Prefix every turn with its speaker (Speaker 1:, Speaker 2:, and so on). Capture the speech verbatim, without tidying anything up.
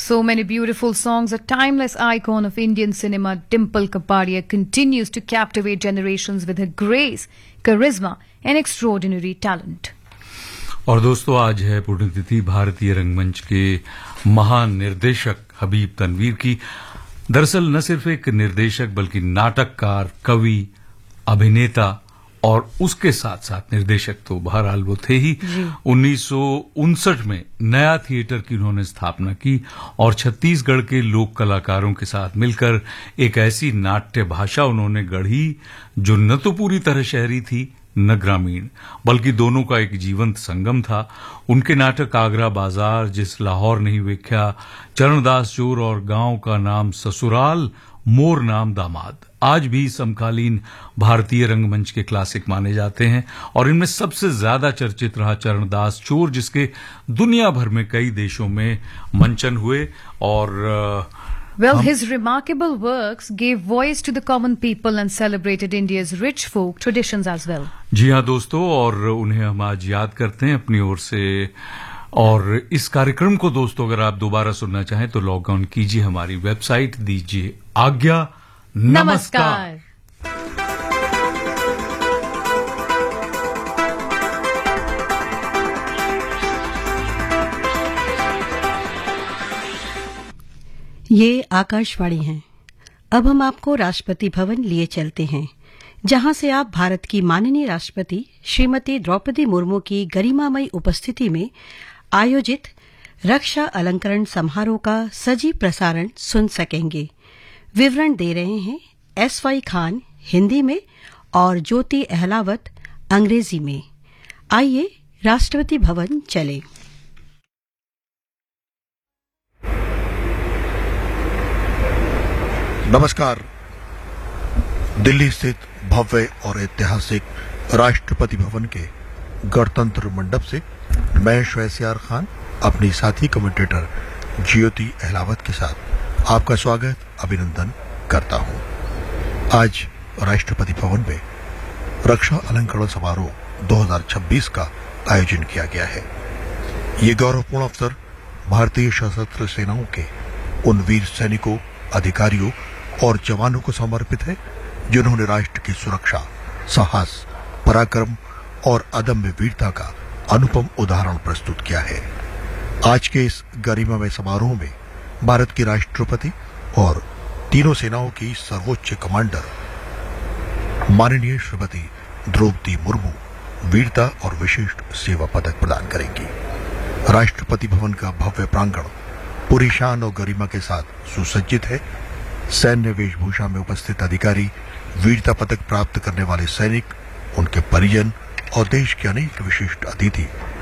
Speaker 1: So many beautiful songs, a timeless icon of Indian cinema, Dimple Kapadia continues to captivate generations with her grace, charisma and extraordinary talent.
Speaker 2: और दोस्तों, आज है पुण्यतिथि भारतीय रंगमंच के महान निर्देशक हबीब तनवीर की। दरअसल न सिर्फ एक निर्देशक बल्कि नाटककार, कवि, अभिनेता और उसके साथ साथ निर्देशक तो बहरहाल वो थे ही। उन्नीस सौ उनसठ में नया थिएटर की उन्होंने स्थापना की और छत्तीसगढ़ के लोक कलाकारों के साथ मिलकर एक ऐसी नाट्य भाषा उन्होंने गढ़ी जो न तो पूरी तरह शहरी थी न ग्रामीण, बल्कि दोनों का एक जीवंत संगम था। उनके नाटक आगरा बाजार, जिस लाहौर नहीं वेख्या, चरणदास चोर और गांव का नाम ससुराल, मोर नाम दामाद आज भी समकालीन भारतीय रंगमंच के क्लासिक माने जाते हैं। और इनमें सबसे ज्यादा चर्चित रहा चरणदास चोर, जिसके दुनिया भर में कई देशों में मंचन हुए। और
Speaker 1: Well, his remarkable works gave voice to the common people and celebrated India's rich folk traditions as well.
Speaker 2: जी हाँ दोस्तों, और उन्हें हम आज याद करते हैं अपनी ओर से। और इस कार्यक्रम को दोस्तों अगर आप दोबारा सुनना चाहें तो लॉग ऑन कीजिए हमारी वेबसाइट, दीजिए आज्ञा। नमस्कार।
Speaker 3: ये आकाशवाणी है। अब हम आपको राष्ट्रपति भवन लिए चलते हैं, जहां से आप भारत की माननीय राष्ट्रपति श्रीमती द्रौपदी मुर्मू की गरिमामयी उपस्थिति में आयोजित रक्षा अलंकरण समारोह का सजीव प्रसारण सुन सकेंगे। विवरण दे रहे हैं एस वाई खान हिंदी में और ज्योति अहलावत अंग्रेजी में। आइए राष्ट्रपति भवन चले।
Speaker 4: नमस्कार। दिल्ली स्थित भव्य और ऐतिहासिक राष्ट्रपति भवन के गणतंत्र मंडप से मैं श्वेसियार खान अपनी साथी कमेंटेटर ज्योति अहलावत के साथ आपका स्वागत अभिनंदन करता हूं। आज राष्ट्रपति भवन में रक्षा अलंकरण समारोह दो हज़ार छब्बीस का आयोजन किया गया है। ये गौरवपूर्ण अवसर भारतीय सशस्त्र सेनाओं के उन वीर सैनिकों, अधिकारियों और जवानों को समर्पित है जिन्होंने राष्ट्र की सुरक्षा, साहस, पराक्रम और अदम्य वीरता का अनुपम उदाहरण प्रस्तुत किया है। आज के इस गरिमामय समारोह में भारत की राष्ट्रपति और तीनों सेनाओं की सर्वोच्च कमांडर माननीय श्रीमती द्रौपदी मुर्मू वीरता और विशिष्ट सेवा पदक प्रदान करेंगी। राष्ट्रपति भवन का भव्य प्रांगण पूरी शान और गरिमा के साथ सुसज्जित है। सैन्य वेशभूषा में उपस्थित अधिकारी, वीरता पदक प्राप्त करने वाले सैनिक, उनके परिजन और देश के अनेक विशिष्ट अतिथि